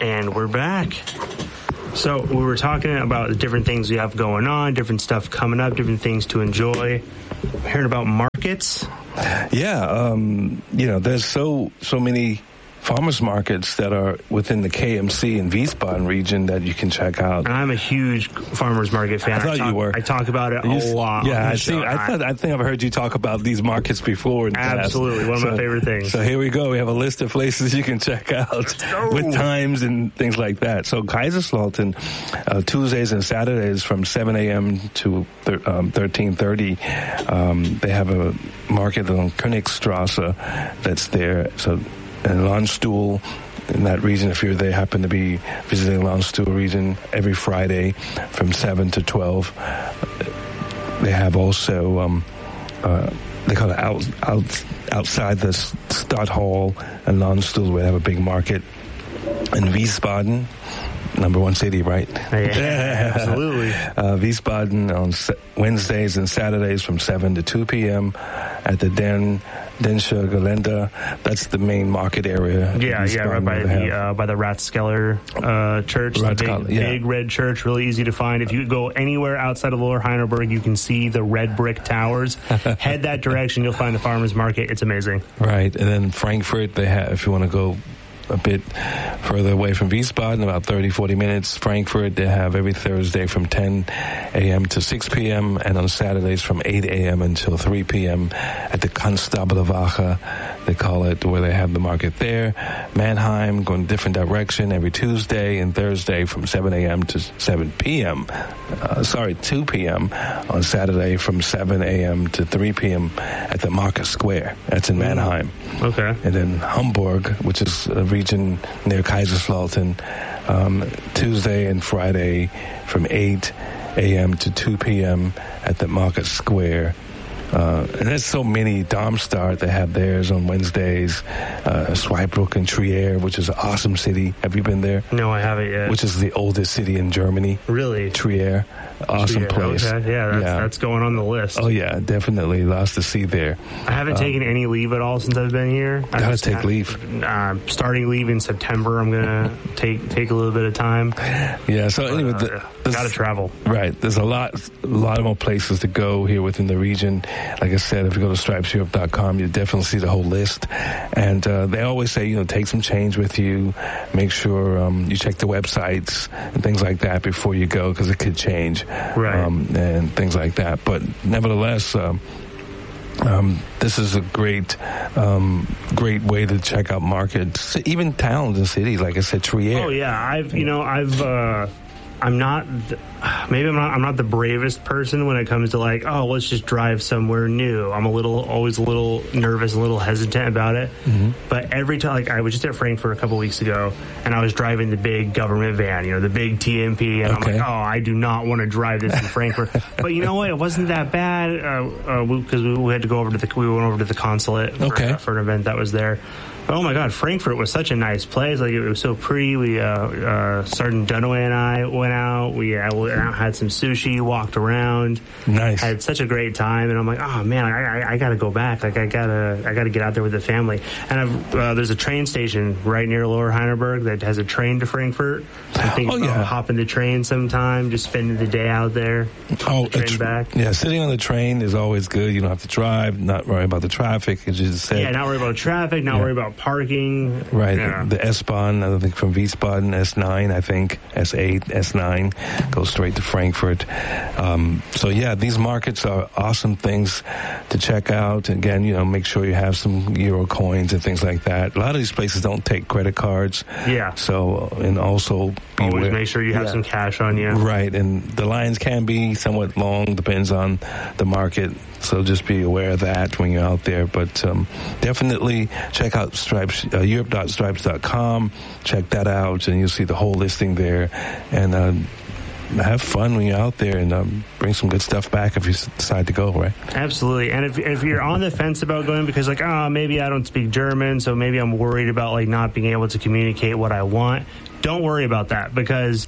And we're back. So we were talking about the different things we have going on, different stuff coming up, different things to enjoy. Hearing about markets. Yeah, there's so many farmers markets that are within the KMC and Wiesbaden region that you can check out. And I'm a huge farmers market fan. I thought you were. I talk about it a lot. Yeah, I think I've heard you talk about these markets before. Absolutely, one of my favorite things. So here we go. We have a list of places you can check out with times and things like that. So Kaiserslautern, Tuesdays and Saturdays from 7 a.m. to 13:30. They have a market on Königstrasse that's there. So. And Landstuhl, in that region, if you're there, happen to be visiting Landstuhl region every Friday from 7 to 12. They have also, they call it outside the Stadthall and Landstuhl, where they have a big market. In Wiesbaden, number one city, right? Yeah, absolutely. Wiesbaden on Wednesdays and Saturdays from 7 to 2 p.m. at the Densche Gelände. That's the main market area. Yeah, right by the Rathskeller church. The big red church, really easy to find. If you go anywhere outside of Lower Heidelberg, you can see the red brick towers. Head that direction, you'll find the farmers market. It's amazing. Right, and then Frankfurt, they have, if you want to go a bit further away from Wiesbaden, about 30-40 minutes. Frankfurt, they have every Thursday from 10 a.m. to 6 p.m. and on Saturdays from 8 a.m. until 3 p.m. at the Konstablerwache, they call it, where they have the market there. Mannheim, going a different direction every Tuesday and Thursday from 7 a.m. to 7 p.m. 2 p.m. on Saturday from 7 a.m. to 3 p.m. at the Market Square. That's in Mannheim. Okay. And then Hamburg, which is a region near Kaiserslautern, Tuesday and Friday from 8 a.m. to 2 p.m. at the Market Square. And there's so many. Darmstadt, they have theirs on Wednesdays. Zweibrücken and Trier, which is an awesome city. Have you been there? No, I haven't yet. Which is the oldest city in Germany. Really? Trier. Awesome place. Okay. Yeah, that's going on the list. Oh, yeah, definitely. Lots to see there. I haven't taken any leave at all since I've been here. Gotta take leave. Starting leave in September, I'm going to take a little bit of time. Yeah, so anyway. Gotta travel. Right. There's a lot more places to go here within the region. Like I said, if you go to stripeseurope.com, you definitely see the whole list. And they always say, take some change with you. Make sure you check the websites and things like that before you go, because it could change. Right. And things like that. But nevertheless, this is a great way to check out markets, even towns and cities. Like I said, Trier. Oh yeah, I'm not the bravest person when it comes to let's just drive somewhere new. I'm always a little nervous, a little hesitant about it. Mm-hmm. But every time, I was just at Frankfurt a couple weeks ago, and I was driving the big government van, the big TMP, and I'm like, I do not want to drive this in Frankfurt. But you know what? It wasn't that bad because we had to go over we went over to the consulate for an event that was there. Oh my God, Frankfurt was such a nice place. It was so pretty. We, Sergeant Dunaway and I went out. We had some sushi, walked around. Nice. Had such a great time. And I'm like, oh man, I gotta go back. I gotta get out there with the family. And there's a train station right near Lower Heidelberg that has a train to Frankfurt. I'm thinking about hopping the train sometime, just spending the day out there. Train back. Yeah, sitting on the train is always good. You don't have to drive, not worry about the traffic, as you just said. Yeah, not worry about traffic, not worry about parking. Right. Yeah. The S-Bahn, I think from Wiesbaden, S9, I think, S8, S9, goes straight to Frankfurt. So yeah, these markets are awesome things to check out. Again, make sure you have some Euro coins and things like that. A lot of these places don't take credit cards. Yeah. So, and also always make sure you have some cash on you. Right. And the lines can be somewhat long, depends on the market. So just be aware of that when you're out there. But definitely check out Europe.stripes.com. Check that out, and you'll see the whole listing there. And have fun when you're out there, and bring some good stuff back if you decide to go, right? Absolutely. And if you're on the fence about going because, maybe I don't speak German, so maybe I'm worried about, not being able to communicate what I want, don't worry about that, because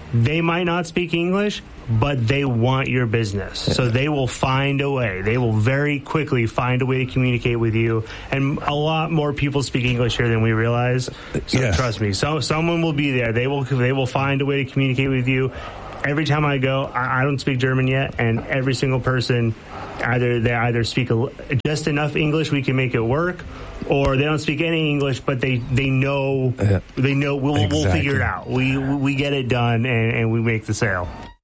they might not speak English, but they want your business. So they will find a way. They will very quickly find a way to communicate with you. And a lot more people speak English here than we realize. So trust me, someone will be there. They will find a way to communicate with you. Every time I go, I don't speak German yet, and every single person, they either speak just enough English we can make it work, or they don't speak any English, but they know we'll figure it out. We get it done, and we make the sale.